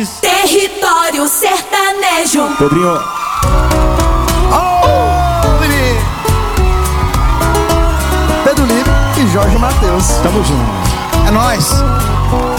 Regis. Território sertanejo. Pedrinho. Pedro Lima e Jorge Mateus. Tamo junto. É nóis.